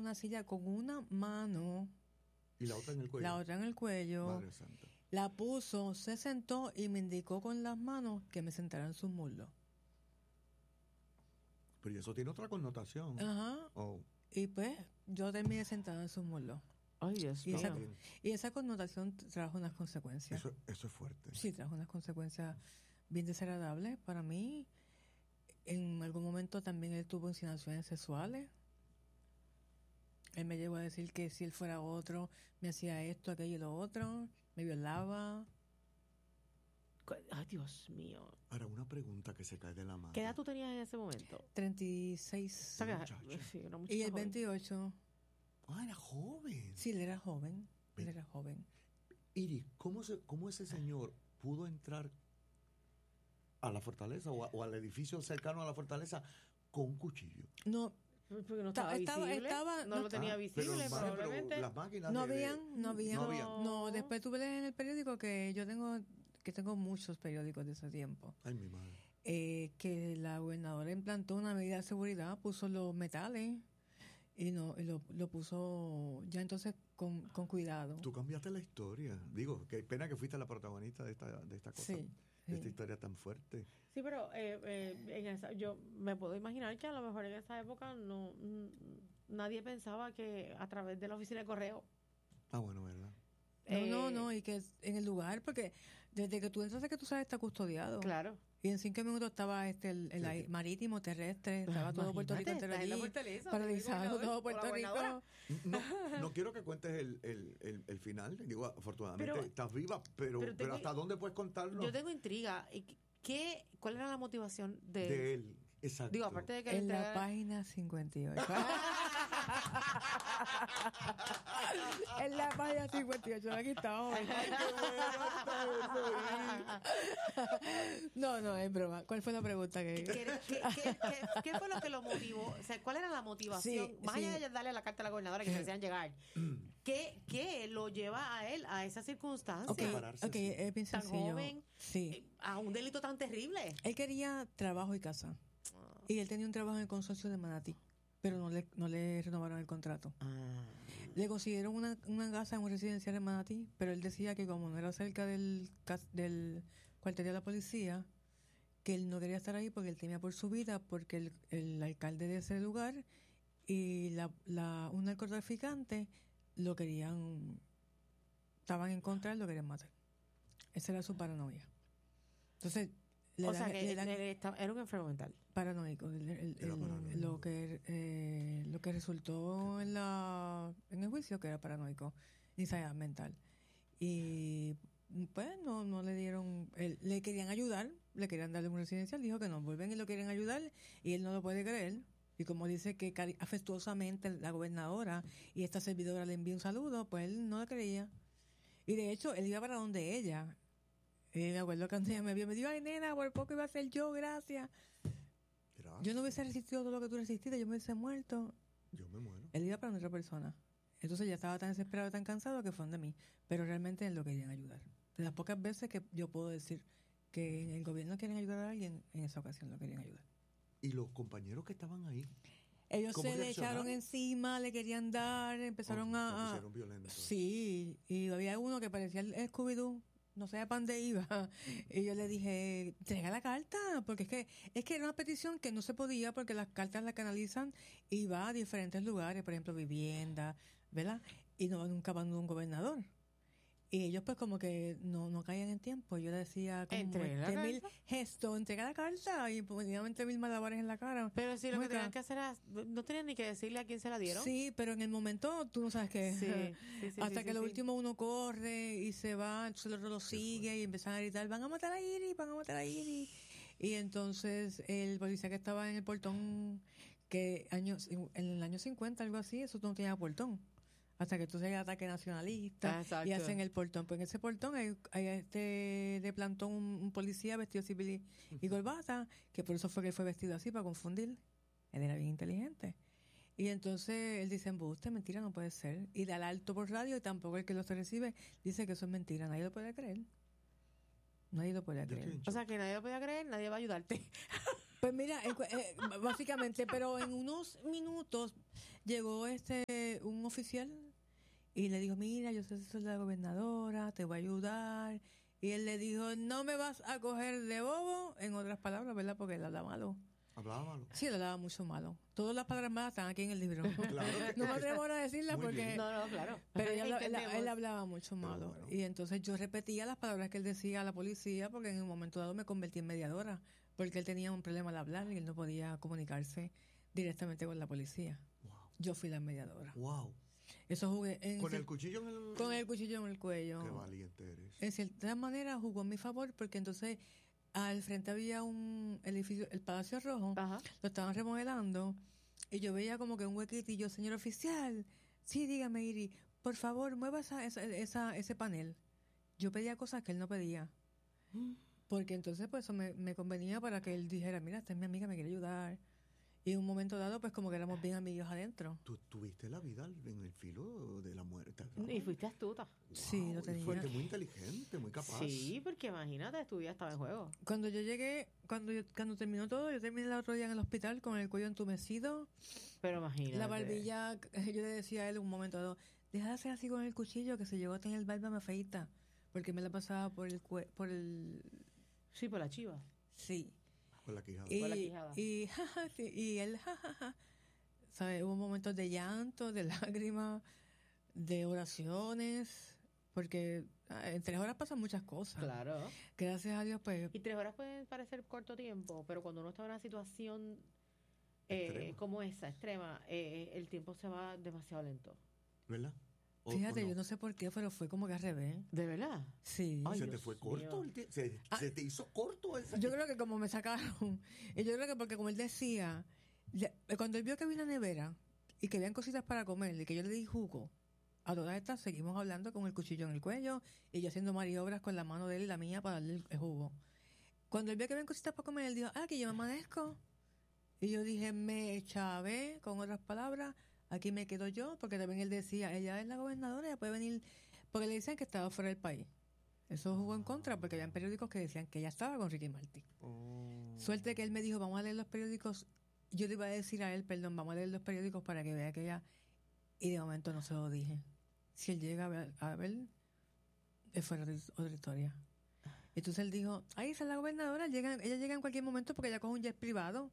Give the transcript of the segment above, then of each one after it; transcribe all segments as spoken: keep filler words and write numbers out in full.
una silla con una mano. ¿Y la otra en el cuello? La otra en el cuello. Madre santa. La puso, se sentó y me indicó con las manos que me sentara en sus muslos. Pero eso tiene otra connotación. Ajá. Oh. Y pues yo terminé sentada en sus muslos. Ay, Dios y, esa, mío. y esa connotación trajo unas consecuencias. Eso, eso es fuerte. Sí, trajo unas consecuencias bien desagradables para mí. En algún momento también él tuvo insinuaciones sexuales. Él me llegó a decir que si él fuera otro, me hacía esto, aquello y lo otro, me violaba. Ay, Dios mío. Ahora, una pregunta que se cae de la mano. ¿Qué edad tú tenías en ese momento? treinta y seis. O sea, que- Muchacho. sí, era Y el joven. veintiocho. Ah, era joven. Sí, él era joven. Él era joven. Iris, ¿cómo, se, ¿cómo ese señor pudo entrar a la fortaleza o, a- o al edificio cercano a la fortaleza con un cuchillo? No, Porque no estaba, Estaba- visible. estaba- no, no- lo tenía Ah, visible, pero, pero probablemente. las máquinas no de- de- habían, no habían. no habían. No, después tuve en el periódico que yo tengo, que tengo muchos periódicos de ese tiempo. Ay, mi madre. eh, que la gobernadora implantó una medida de seguridad, puso los metales y no y lo, lo puso ya entonces con, con cuidado. Tú cambiaste la historia. Digo, qué pena que fuiste la protagonista de esta, de esta cosa. Sí, de esta sí. historia tan fuerte. Sí, pero eh, eh, en esa, yo me puedo imaginar que a lo mejor en esa época no mm, nadie pensaba que a través de la oficina de correo. Ah, bueno, ¿verdad? No, no, eh, no, y que en el lugar, porque desde que tú entras a que tú sabes está custodiado. Claro. Y en cinco minutos estaba este el, el Sí. aire marítimo, terrestre, estaba todo Puerto Rico Imagínate, entero está en la allí, fortaleza, paralizado con el todo gobernador, Puerto con la Rico. gobernadora. No, no quiero que cuentes el, el, el, el final. Digo, afortunadamente Pero- estás viva, pero, pero pero, tengo- ¿hasta dónde puedes contarlo? Yo tengo intriga. ¿Y ¿Qué, ¿Cuál era la motivación de, de él. Exacto. Digo, aparte de que le En la entregara- página cincuenta y ocho. En la página cincuenta y ocho, aquí estamos. No, no, es broma. ¿Cuál fue la pregunta que ¿Qué, qué, qué, qué- qué fue lo que lo motivó? O sea, ¿cuál era la motivación? Sí, Más sí. allá de darle la carta a la gobernadora que se decían llegar. ¿Qué, ¿Qué lo lleva a él a esa circunstancia? Ok, Separarse, ok, sí. es bien Tan sencillo. joven. Sí. Eh, A un delito tan terrible. Él quería trabajo y casa. Y él tenía un trabajo en el consorcio de Manatí, pero no le, no le renovaron el contrato. Le consiguieron una, una casa en un residencial en Manatí, pero él decía que como no era cerca del, cas- del cuartel de la policía, que él no quería estar ahí porque él temía por su vida, porque el, el alcalde de ese lugar y la, la, un narcotraficante lo querían, estaban en contra, de él, lo querían matar. Esa era su paranoia. Entonces, le O dan- sea, que le él, dan- él estaba- era un enfermo mental. paranoico, el- el- Era el- paranoico. lo que eh, lo que resultó en la en el juicio que era paranoico, insanidad mental. Y pues no no le dieron, él- le querían ayudar, le querían darle un residencial, dijo que no, vuelven y lo quieren ayudar y él no lo puede creer. Y como dice que cari- afectuosamente la gobernadora y esta servidora le envió un saludo, pues él no lo creía. Y de hecho, él iba para donde ella. Y me acuerdo cuando ella me vio, me dijo, ay, nena, por poco iba a ser yo, gracias. Gracias. Yo no hubiese resistido todo lo que tú resististe, yo me hubiese muerto. Yo me muero. Él iba para otra persona. Entonces ya estaba tan desesperado, tan cansado que fue de mí. Pero realmente él lo querían ayudar. De las pocas veces que yo puedo decir que en el gobierno quieren ayudar a alguien, en esa ocasión lo querían ayudar. Y los compañeros que estaban ahí. Ellos ¿Cómo se le reaccionaron? echaron encima, le querían dar, empezaron Oh, a... se a- pusieron violentos. Sí, y había uno que parecía el el Scooby-Doo, no sé a pan de iba. Y yo le dije, entrega la carta, porque es que es que era una petición que no se podía porque las cartas las canalizan y va a diferentes lugares, por ejemplo, vivienda, ¿verdad? Y no nunca van de un gobernador. Y ellos pues como que no, no caían en tiempo. Yo le decía como ¿Entrega la este mil carta? gestos, entrega la carta y ponían entre mil malabares en la cara. Pero si lo que Mueca. tenían que hacer era, no tenían ni que decirle a quién se la dieron. Sí, pero en el momento tú no sabes qué. Sí, sí, sí, Hasta sí, que sí, lo sí. último uno corre y se va, entonces el otro lo sigue y empiezan a gritar, van a matar a Iris, van a matar a Iris. Y entonces el policía que estaba en el portón, que años, en el año cincuenta, algo así, eso no tenía portón. Hasta que entonces hay ataque nacionalista Ah, exacto. y hacen el portón. Pues en ese portón hay, hay este de plantón un, un policía vestido civil y, y corbata, que por eso fue que él fue vestido así, para confundir. Él era bien inteligente. Y entonces él dice, embuste, mentira, no puede ser. Y da al alto por radio y tampoco el que lo recibe dice que eso es mentira. Nadie lo puede creer. Nadie lo puede Yo estoy creer. en O shock. sea, que nadie lo podía creer, nadie va a ayudarte. Pues mira, eh, eh, básicamente, pero en unos minutos llegó este un oficial y le dijo, mira, yo soy soy la gobernadora, te voy a ayudar. Y él le dijo, no me vas a coger de bobo, en otras palabras, ¿verdad? Porque él habla malo. ¿Hablaba malo? Sí, él hablaba mucho malo. Todas las palabras malas están aquí en el libro. Claro. No me atrevo a decirlas Muy porque... bien. No, no, claro. Pero él, habla- él- Entendemos. él hablaba mucho malo. bueno. Y entonces yo repetía las palabras que él decía a la policía porque en un momento dado me convertí en mediadora. Porque él tenía un problema al hablar y él no podía comunicarse directamente con la policía. Wow. Yo fui la mediadora. Wow. Eso jugué en Con cier- el cuchillo en el... con el cuchillo en el cuello. Qué valiente eres. En cierta manera jugó en mi favor porque entonces al frente había un edificio, el Palacio Rojo, Ajá. lo estaban remodelando y yo veía como que un huequito y yo, señor oficial, sí, dígame, Iri, por favor, mueva esa, esa, esa- ese panel. Yo pedía cosas que él no pedía. Porque entonces pues eso me, me convenía para que él dijera, mira, esta es mi amiga, me quiere ayudar. Y en un momento dado, pues como que éramos bien amigos adentro. Tú tuviste la vida en el filo de la muerte. Y fuiste astuta. Sí, lo y tenía. fuiste muy inteligente, muy capaz. Sí, porque imagínate, tu vida estaba en juego. Cuando yo llegué, cuando yo, cuando terminó todo, yo terminé el otro día en el hospital con el cuello entumecido, Pero imagínate. la barbilla, yo le decía a él en un momento dado, deja de hacer así con el cuchillo, que se llegó a tener barba me feita, porque me la pasaba por el cue- por el Sí, por la chiva. sí. Con la quijada. Y, Por la quijada. y, jaja, sí, y él, jajaja, ¿sabe? Hubo momentos de llanto, de lágrimas, de oraciones, porque ah, en tres horas pasan muchas cosas. Claro. Gracias a Dios, pues, Y tres horas pueden parecer corto tiempo, pero cuando uno está en una situación eh, Extrema. como esa, extrema, eh, el tiempo se va demasiado lento. ¿Verdad? O- fíjate, o no. yo no sé por qué, pero fue como que al revés. ¿De verdad? Sí. Ay, ¿Se te Dios fue mío. corto el tiempo? ¿Se, Ah. se te hizo corto ese Yo creo que como me sacaron, y yo creo que porque como él decía, ya- cuando él vio que había una nevera y que habían cositas para comer y que yo le di jugo, a todas estas seguimos hablando con el cuchillo en el cuello y yo haciendo maniobras con la mano de él y la mía para darle el, el jugo. Cuando él vio que habían cositas para comer, él dijo, ah, que yo me amanezco. Y yo dije, me chavé, con otras palabras, aquí me quedo yo, porque también él decía, ella es la gobernadora, ella puede venir, porque le decían que estaba fuera del país. Eso jugó en contra, porque habían periódicos que decían que ella estaba con Ricky Martin. Oh. Suerte que él me dijo, vamos a leer los periódicos. Yo le iba a decir a él, perdón, vamos a leer los periódicos para que vea que ella... Y de momento no se lo dije. Si él llega a ver, a ver es fuera de otra historia. Entonces él dijo, ay, esa es la gobernadora, llega, ella llega en cualquier momento porque ella coge un jet privado.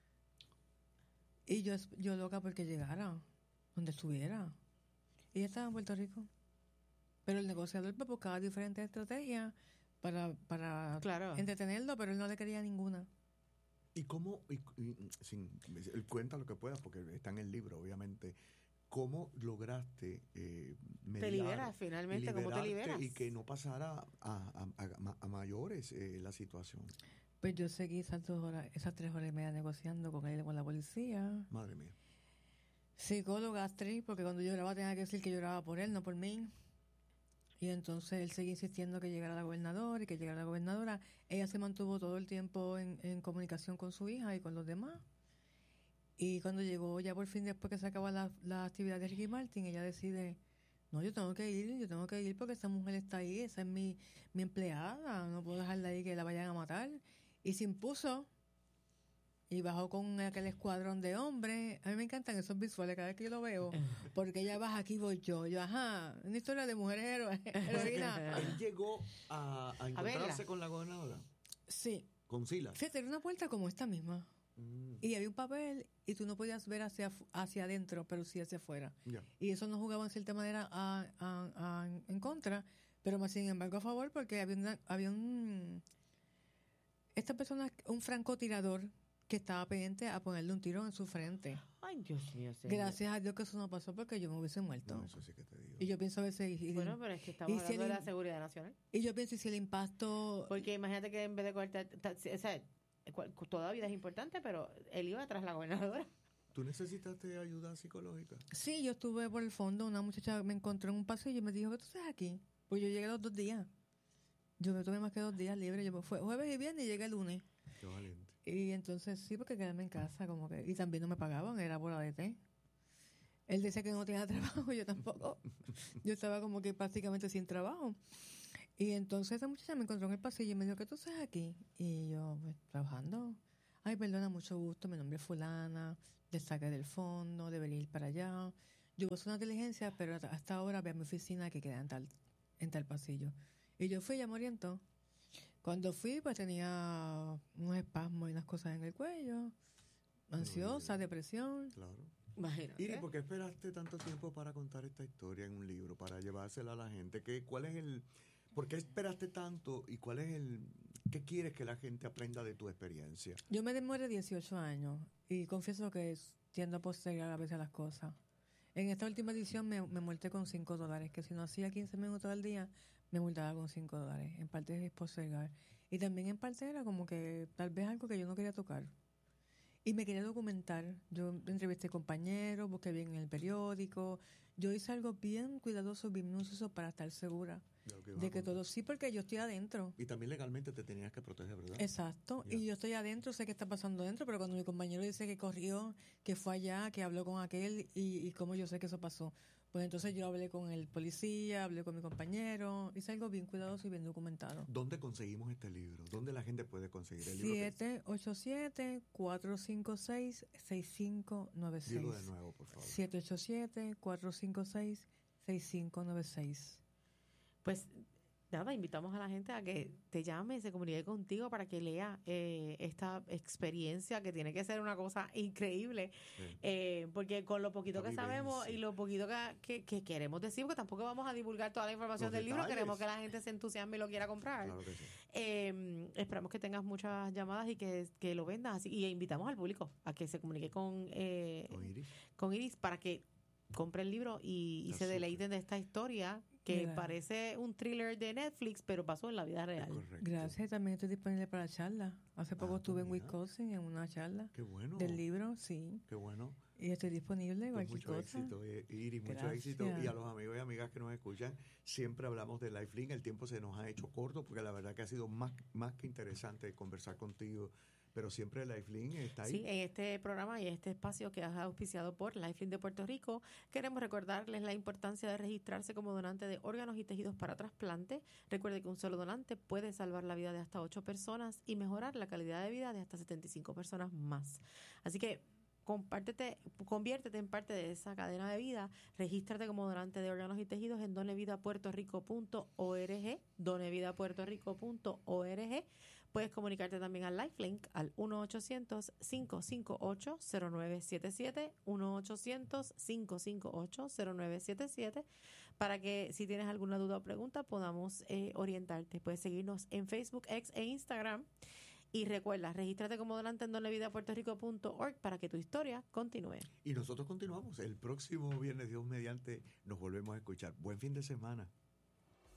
Y yo, yo loca porque llegara, donde estuviera. Y ella estaba en Puerto Rico. Pero el negociador pues, buscaba diferentes estrategias para, para Claro. entretenerlo, pero él no le quería ninguna. ¿Y cómo, y, y, sin, él cuenta lo que pueda, porque está en el libro, obviamente, cómo lograste eh, mediar Te liberas y finalmente, ¿cómo te liberarte liberas? y que no pasara a, a, a- a mayores eh, la situación? Pues yo seguí esas dos horas, esas tres horas y media negociando con él y con la policía. Madre mía. Psicóloga, actriz, porque cuando lloraba tenía que decir que lloraba por él, no por mí. Y entonces él seguía insistiendo que llegara la gobernadora y que llegara la gobernadora. Ella se mantuvo todo el tiempo en, en comunicación con su hija y con los demás. Y cuando llegó ya por fin, después que se acaba la, la actividad de Ricky Martin, ella decide, no, yo tengo que ir, yo tengo que ir porque esa mujer está ahí, esa es mi, mi empleada, no puedo dejarla ahí que la vayan a matar. Y se impuso y bajó con aquel escuadrón de hombres. A mí me encantan esos visuales cada vez que yo lo veo, porque ella baja, aquí voy yo. Yo, ajá, una historia de mujeres hero- heroínas. Él llegó a, a encontrarse verla. con la gobernadora, Sí, con Silas. fíjate, era una puerta como esta misma. Mm, Y había un papel y tú no podías ver hacia, afu- hacia adentro, pero sí hacia afuera. ya. Y eso no jugaba en cierta manera a, a- a- en contra, pero más sin embargo a favor, porque había, una- había un... Esta persona, un francotirador que estaba pendiente a ponerle un tiro en su frente. Ay, Dios mío, señor. Gracias a Dios que eso no pasó porque yo me hubiese muerto. No, eso sí que te digo. Y yo pienso a veces, y, Bueno, pero es que estamos y si hablando de el- la seguridad nacional. y yo pienso y si el impacto... Porque imagínate que en vez de cogerte, ta- o sea, cual- toda vida es importante, pero él iba tras la gobernadora. ¿Tú necesitaste ayuda psicológica? Sí, yo estuve por el fondo, una muchacha me encontró en un pasillo y me dijo, ¿qué tú haces aquí? Pues yo llegué los dos días. Yo me tomé más que dos días libres. Yo fue jueves y viernes y llegué el lunes. Qué valiente. Y entonces sí, porque quedarme en casa, como que... Y también no me pagaban, era por A D T. Él decía que no tenía trabajo, yo tampoco. Yo estaba como que prácticamente sin trabajo. Y entonces esa muchacha me encontró en el pasillo y me dijo, ¿qué tú haces aquí? Y yo, pues, trabajando. Ay, perdona, mucho gusto, mi nombre es fulana, te saqué del fondo, debería ir para allá. Yo uso una diligencia, pero hasta ahora ve a mi oficina que queda en tal, en tal pasillo. Y yo fui, ya me orientó. Cuando fui, pues tenía unos espasmos y unas cosas en el cuello, ansiosa, Oye, depresión. claro. Imagínate. Iri, ¿por qué esperaste tanto tiempo para contar esta historia en un libro, para llevársela a la gente? ¿Qué, cuál es el, ¿Por qué esperaste tanto y cuál es el, qué quieres que la gente aprenda de tu experiencia? Yo me demoré dieciocho años y confieso que tiendo a postergar a veces las cosas. En esta última edición me, me multé con cinco dólares, que si no hacía quince minutos al día, me multaba con cinco dólares. En parte es postergar. Y también en parte era como que tal vez algo que yo no quería tocar. Y me quería documentar. Yo entrevisté compañeros, busqué bien en el periódico. Yo hice algo bien cuidadoso, bien minucioso para estar segura De, que de que todo sí, porque yo estoy adentro. Y también legalmente te tenías que proteger, ¿verdad? Exacto. Ya. Y yo estoy adentro, sé qué está pasando adentro, pero cuando mi compañero dice que corrió, que fue allá, que habló con aquel y, y cómo yo sé que eso pasó, pues entonces yo hablé con el policía, hablé con mi compañero, hice algo bien cuidadoso y bien documentado. ¿Dónde conseguimos este libro? ¿Dónde la gente puede conseguir el libro? siete ocho siete, cuatro cinco seis, seis cinco nueve seis. Dilo de nuevo, por favor. siete ocho siete, cuatro cinco seis, seis cinco nueve seis. Pues nada, invitamos a la gente a que te llame y se comunique contigo para que lea eh, esta experiencia que tiene que ser una cosa increíble, Sí. eh, porque con lo poquito Esta que sabemos vivencia. y lo poquito que, que, que queremos decir, porque tampoco vamos a divulgar toda la información Los del libro, detalles. queremos que la gente se entusiasme y lo quiera comprar. Claro que sí. Eh, esperamos que tengas muchas llamadas y que, que lo vendas, así, y invitamos al público a que se comunique con, eh, Con Iris. con Iris para que compre el libro y, y Está se súper. deleiten de esta historia que Mira. parece un thriller de Netflix, pero pasó en la vida Es real. correcto. Gracias, también estoy disponible para charla. Hace poco Ah, estuve en pues mira. Wisconsin en una charla Qué bueno. del libro, sí. Qué bueno. Y estoy disponible, Pues cualquier mucho cosa. éxito, eh, Iris, mucho Gracias. éxito. Y a los amigos y amigas que nos escuchan, siempre hablamos de Lifelink. El tiempo se nos ha hecho corto porque la verdad que ha sido más, más que interesante conversar contigo. Pero siempre Lifelink está ahí. Sí, en este programa y este espacio que es auspiciado por Lifelink de Puerto Rico, queremos recordarles la importancia de registrarse como donante de órganos y tejidos para trasplante. Recuerde que un solo donante puede salvar la vida de hasta ocho personas y mejorar la calidad de vida de hasta setenta y cinco personas más. Así que compártete, conviértete en parte de esa cadena de vida. Regístrate como donante de órganos y tejidos en donevidapuertorico punto org, donevidapuertorico punto org. Puedes comunicarte también al Lifelink al uno ochocientos, cinco cinco ocho, cero nueve siete siete, uno ochocientos, cinco cinco ocho, cero nueve siete siete, para que si tienes alguna duda o pregunta podamos eh, orientarte. Puedes seguirnos en Facebook, X e Instagram. Y recuerda, regístrate como donante en donevidapuertorico punto org para que tu historia continúe. Y nosotros continuamos. El próximo viernes, Dios mediante, nos volvemos a escuchar. Buen fin de semana.